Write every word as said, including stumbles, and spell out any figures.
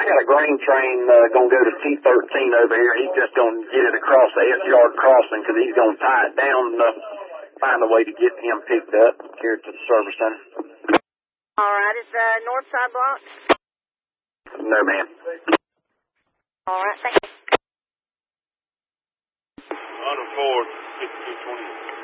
got a grain train uh, going to go to T thirteen over here. He's just going to get it across the S-yard crossing because he's going to tie it down and uh, find a way to get him picked up, carried to the service center. All right. Is the north side blocked? No, ma'am. All right. Thank you. On the Ford, fifty-two twenty.